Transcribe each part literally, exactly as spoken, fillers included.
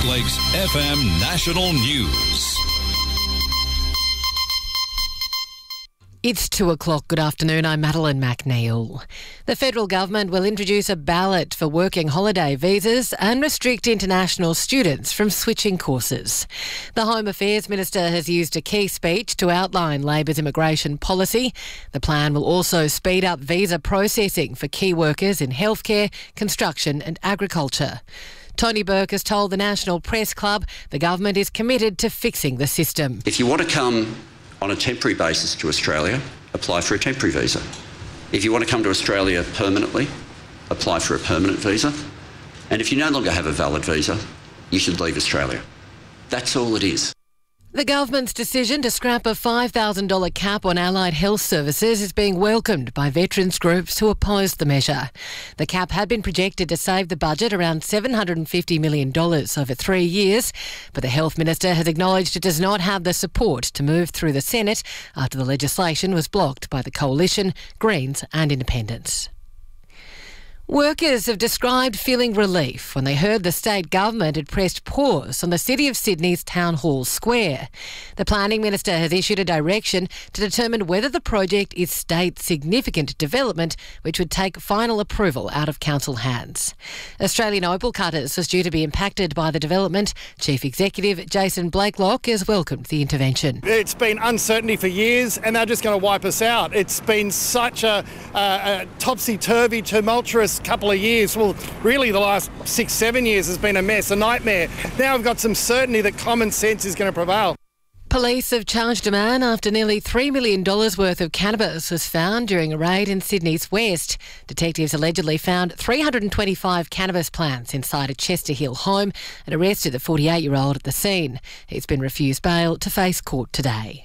Lakes F M National News. It's two o'clock. Good afternoon. I'm Madeline McNeil. The federal government will introduce a ballot for working holiday visas and restrict international students from switching courses. The Home Affairs Minister has used a key speech to outline Labor's immigration policy. The plan will also speed up visa processing for key workers in healthcare, construction and agriculture. Tony Burke has told the National Press Club the government is committed to fixing the system. If you want to come on a temporary basis to Australia, apply for a temporary visa. If you want to come to Australia permanently, apply for a permanent visa. And if you no longer have a valid visa, you should leave Australia. That's all it is. The government's decision to scrap a five thousand dollars cap on allied health services is being welcomed by veterans groups who oppose the measure. The cap had been projected to save the budget around seven hundred fifty million dollars over three years, but the Health Minister has acknowledged it does not have the support to move through the Senate after the legislation was blocked by the Coalition, Greens and Independents. Workers have described feeling relief when they heard the state government had pressed pause on the City of Sydney's Town Hall Square. The Planning Minister has issued a direction to determine whether the project is state significant development, which would take final approval out of council hands. Australian opal cutters was due to be impacted by the development. Chief Executive Jason Blakelock has welcomed the intervention. It's been uncertainty for years and they're just going to wipe us out. It's been such a, a, a topsy-turvy, tumultuous couple of years. Well, really the last six, seven years has been a mess, a nightmare. Now I've got some certainty that common sense is going to prevail. Police have charged a man after nearly three million dollars worth of cannabis was found during a raid in Sydney's West. Detectives allegedly found three hundred twenty-five cannabis plants inside a Chester Hill home and arrested the forty-eight-year-old at the scene. He's been refused bail to face court today.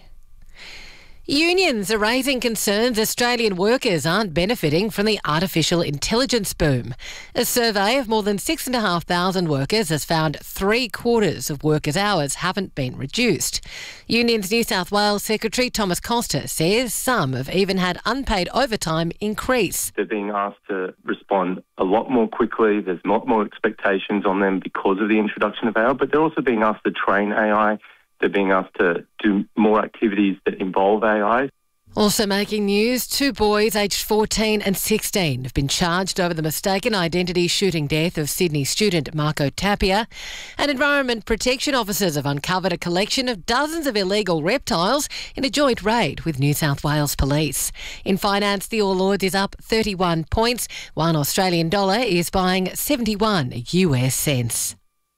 Unions are raising concerns Australian workers aren't benefiting from the artificial intelligence boom. A survey of more than six thousand five hundred workers has found three quarters of workers' hours haven't been reduced. Unions New South Wales Secretary Thomas Costa says some have even had unpaid overtime increase. They're being asked to respond a lot more quickly. There's a lot more expectations on them because of the introduction of A I, but they're also being asked to train A I. They're being asked to do more activities that involve A I. Also making news, two boys aged fourteen and sixteen have been charged over the mistaken identity shooting death of Sydney student Marco Tapia. And Environment Protection officers have uncovered a collection of dozens of illegal reptiles in a joint raid with New South Wales Police. In finance, the All Ords is up thirty-one points. One Australian dollar is buying seventy-one U S cents.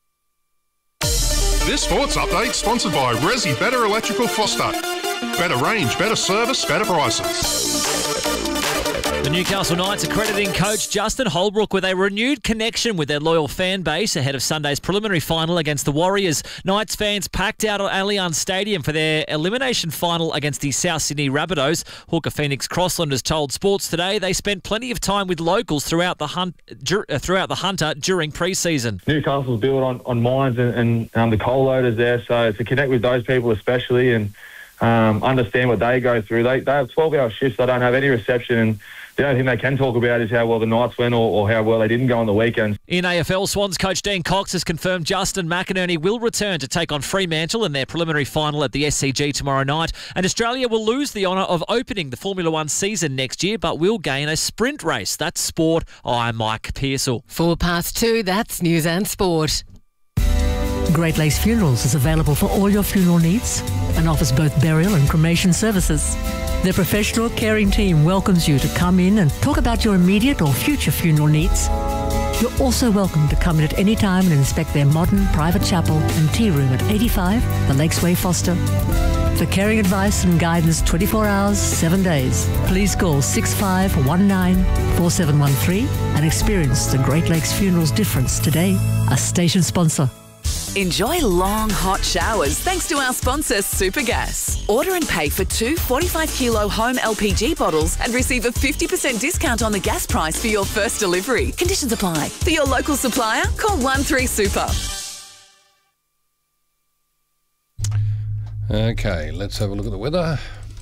This sports update sponsored by Resi Better Electrical Foster. Better range, better service, better prices. The Newcastle Knights are crediting coach Justin Holbrook with a renewed connection with their loyal fan base ahead of Sunday's preliminary final against the Warriors. Knights fans packed out at Allianz Stadium for their elimination final against the South Sydney Rabbitohs. Hawker Phoenix Crosslanders told Sports Today they spent plenty of time with locals throughout the hunt, throughout the Hunter during pre-season. Newcastle's built on, on mines and, and um, the coal loaders there, so to connect with those people especially and um, understand what they go through. They, they have twelve-hour shifts. They don't have any reception, and the only thing they can talk about is how well the Knights went or, or how well they didn't go on the weekends. In A F L, Swans coach Dean Cox has confirmed Justin McInerney will return to take on Fremantle in their preliminary final at the S C G tomorrow night. And Australia will lose the honour of opening the Formula One season next year, but will gain a sprint race. That's sport. I'm Mike Pearsall. Four past two, that's news and sport. Great Lakes Funerals is available for all your funeral needs and offers both burial and cremation services. Their professional caring team welcomes you to come in and talk about your immediate or future funeral needs. You're also welcome to come in at any time and inspect their modern private chapel and tea room at eighty-five The Lakes Way, Foster. For caring advice and guidance twenty-four hours, seven days, please call six five one nine four seven one three and experience the Great Lakes Funerals difference today. A station sponsor. Enjoy long, hot showers thanks to our sponsor, Supergas. Order and pay for two forty-five kilo home L P G bottles and receive a fifty percent discount on the gas price for your first delivery. Conditions apply. For your local supplier, call one three super. Okay, let's have a look at the weather.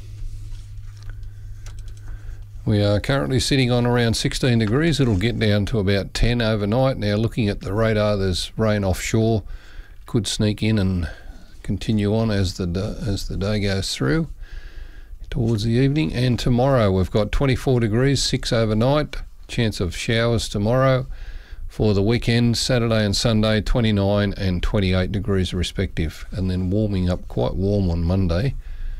We are currently sitting on around sixteen degrees. It'll get down to about ten overnight. Now, looking at the radar, there's rain offshore could sneak in and continue on as the as the day goes through towards the evening. And tomorrow we've got twenty-four degrees, six overnight, chance of showers tomorrow. For the weekend, Saturday and Sunday, twenty-nine and twenty-eight degrees respective, and then warming up quite warm on Monday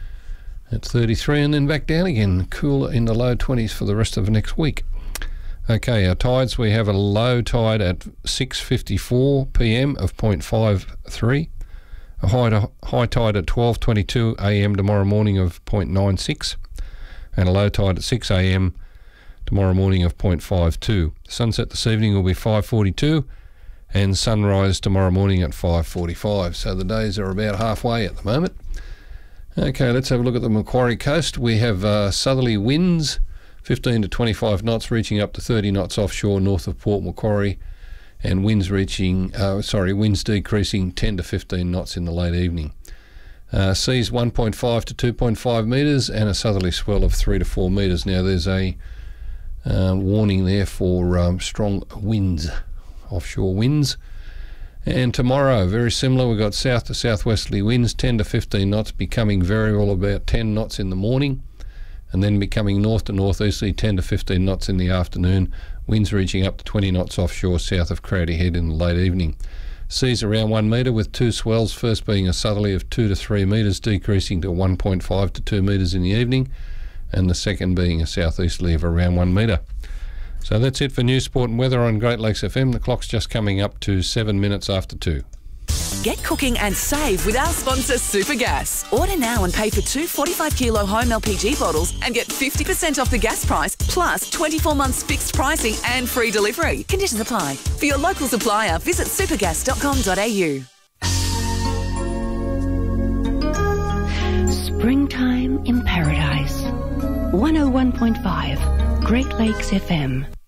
at thirty-three, and then back down again, cooler in the low twenties for the rest of next week. Okay, our tides, we have a low tide at six fifty-four p m of zero point five three, a high, high tide at twelve twenty-two a m tomorrow morning of zero point nine six, and a low tide at six a m tomorrow morning of zero point five two. Sunset this evening will be five forty-two, and sunrise tomorrow morning at five forty-five. So the days are about halfway at the moment. Okay, let's have a look at the Macquarie coast. We have uh, southerly winds, fifteen to twenty-five knots, reaching up to thirty knots offshore north of Port Macquarie, and winds reaching, uh, sorry, winds decreasing ten to fifteen knots in the late evening. Uh, seas one point five to two point five metres, and a southerly swell of three to four metres. Now there's a Uh, warning there for um, strong winds, offshore winds. And tomorrow, very similar, we've got south to southwesterly winds, ten to fifteen knots, becoming variable about ten knots in the morning, and then becoming north to northeasterly, ten to fifteen knots in the afternoon, winds reaching up to twenty knots offshore south of Crowdy Head in the late evening. Seas around one metre, with two swells, first being a southerly of two to three metres, decreasing to one point five to two metres in the evening, and the second being a southeasterly of around one metre. So that's it for news, sport and weather on Great Lakes F M. The clock's just coming up to seven minutes after two. Get cooking and save with our sponsor Supergas. Order now and pay for two forty-five kilo home L P G bottles and get fifty percent off the gas price, plus twenty-four months fixed pricing and free delivery. Conditions apply. For your local supplier, visit supergas dot com dot a u. Springtime in Paradise. one oh one point five Great Lakes F M.